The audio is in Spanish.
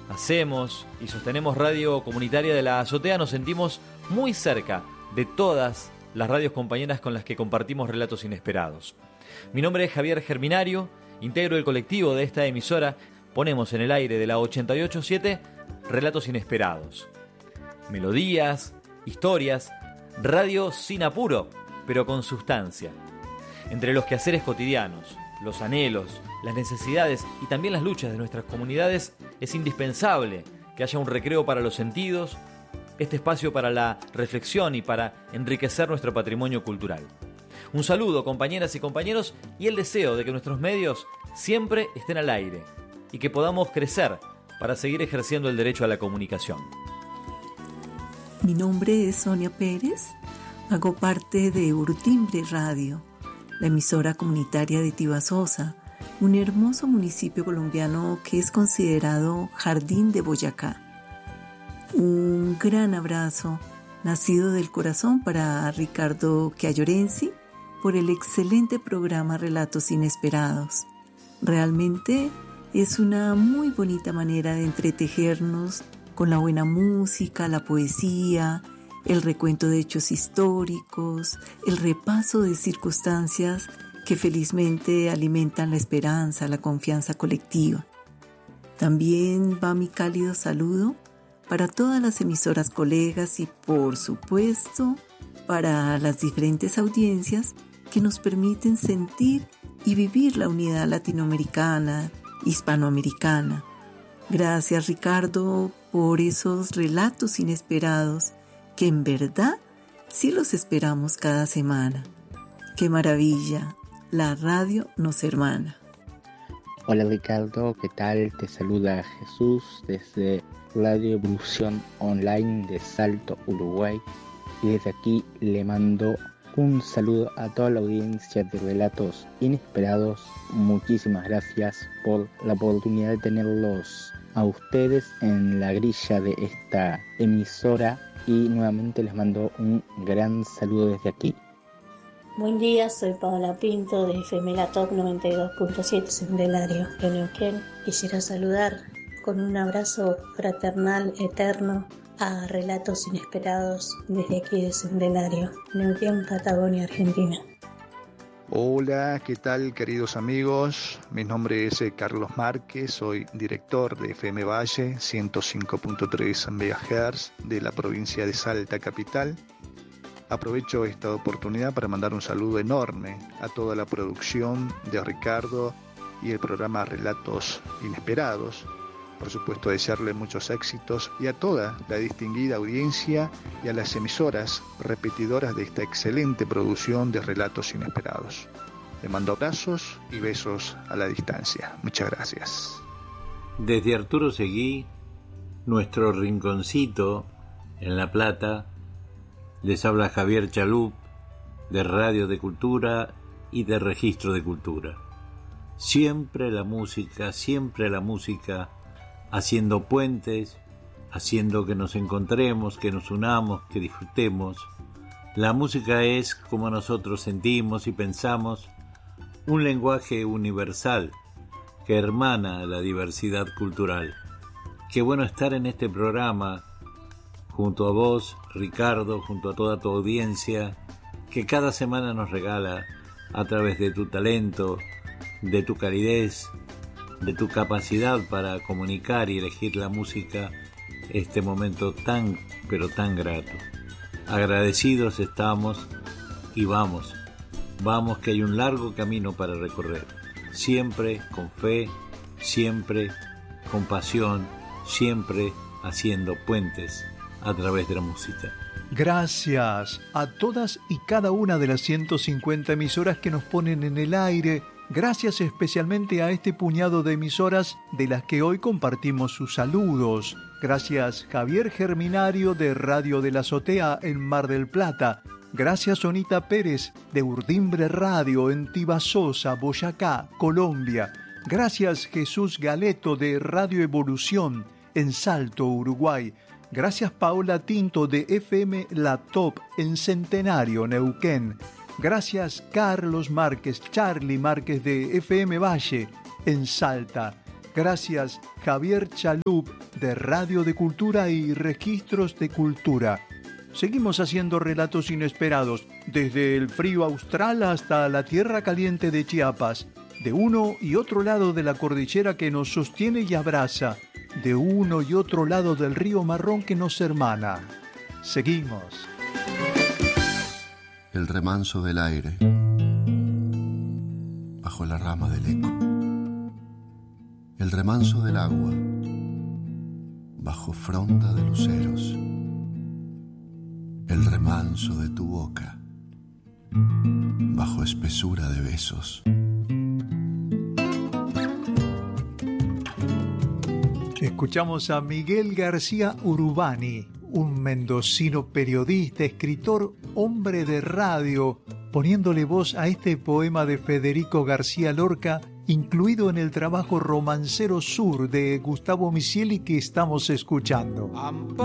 hacemos y sostenemos radio comunitaria de la Azotea, nos sentimos muy cerca de todas las radios compañeras con las que compartimos relatos inesperados. Mi nombre es Javier Germinario, integro el colectivo de esta emisora. Ponemos en el aire de la 88.7 relatos inesperados. Melodías, historias, radio sin apuro, pero con sustancia. Entre los quehaceres cotidianos, los anhelos, las necesidades y también las luchas de nuestras comunidades, es indispensable que haya un recreo para los sentidos, este espacio para la reflexión y para enriquecer nuestro patrimonio cultural. Un saludo, compañeras y compañeros, y el deseo de que nuestros medios siempre estén al aire y que podamos crecer para seguir ejerciendo el derecho a la comunicación. Mi nombre es Sonia Pérez, hago parte de Urtimbre Radio, la emisora comunitaria de Tibasosa, un hermoso municipio colombiano que es considerado Jardín de Boyacá. Un gran abrazo, nacido del corazón, para Ricardo Chiayorensi por el excelente programa Relatos Inesperados. Realmente es una muy bonita manera de entretejernos con la buena música, la poesía, el recuento de hechos históricos, el repaso de circunstancias que felizmente alimentan la esperanza, la confianza colectiva. También va mi cálido saludo para todas las emisoras colegas y, por supuesto, para las diferentes audiencias que nos permiten sentir y vivir la unidad latinoamericana, hispanoamericana. Gracias, Ricardo, por esos relatos inesperados que en verdad sí los esperamos cada semana. ¡Qué maravilla! La radio nos hermana. Hola Ricardo, ¿qué tal? Te saluda Jesús desde Radio Evolución Online de Salto, Uruguay. Y desde aquí le mando un saludo a toda la audiencia de Relatos Inesperados. Muchísimas gracias por la oportunidad de tenerlos a ustedes en la grilla de esta emisora y nuevamente les mando un gran saludo desde aquí. Buen día, soy Paola Pinto de FM La Top 92.7 Sendelario de Neuquén. Quisiera saludar con un abrazo fraternal eterno a Relatos Inesperados desde aquí de Sendelario, Neuquén, Patagonia, Argentina. Hola, ¿qué tal, queridos amigos? Mi nombre es Carlos Márquez, soy director de FM Valle 105.3 MHz de la provincia de Salta capital. Aprovecho esta oportunidad para mandar un saludo enorme a toda la producción de Ricardo y el programa Relatos Inesperados. Por supuesto, desearle muchos éxitos y a toda la distinguida audiencia y a las emisoras repetidoras de esta excelente producción de Relatos Inesperados. Le mando abrazos y besos a la distancia. Muchas gracias. Desde Arturo Seguí, nuestro rinconcito en La Plata, les habla Javier Chalup de Radio de Cultura y de Registro de Cultura. Siempre la música, haciendo puentes, haciendo que nos encontremos, que nos unamos, que disfrutemos. La música es, como nosotros sentimos y pensamos, un lenguaje universal que hermana la diversidad cultural. Qué bueno estar en este programa junto a vos, Ricardo, junto a toda tu audiencia, que cada semana nos regala, a través de tu talento, de tu calidez, de tu capacidad para comunicar y elegir la música, este momento tan, pero tan grato. Agradecidos estamos y vamos que hay un largo camino para recorrer, siempre con fe, siempre con pasión, siempre haciendo puentes a través de la música. Gracias a todas y cada una de las 150 emisoras que nos ponen en el aire. Gracias especialmente a este puñado de emisoras de las que hoy compartimos sus saludos. Gracias Javier Germinario de Radio de la Azotea en Mar del Plata. Gracias Sonita Pérez de Urtimbre Radio en Tibasosa, Boyacá, Colombia. Gracias Jesús Galeto de Radio Evolución en Salto, Uruguay. Gracias Paola Tinto de FM La Top en Centenario, Neuquén. Gracias Carlos Márquez, Charlie Márquez de FM Valle en Salta. Gracias, Javier Chalup, de Radio de Cultura y Registros de Cultura. Seguimos haciendo relatos inesperados, desde el frío austral hasta la tierra caliente de Chiapas, de uno y otro lado de la cordillera que nos sostiene y abraza, de uno y otro lado del río Marrón que nos hermana. Seguimos. El remanso del aire, bajo la rama del eco. El remanso del agua, bajo fronda de luceros. El remanso de tu boca, bajo espesura de besos. Escuchamos a Miguel García Urubani, un mendocino periodista, escritor, hombre de radio, poniéndole voz a este poema de Federico García Lorca, incluido en el trabajo Romancero Sur de Gustavo Misieli que estamos escuchando.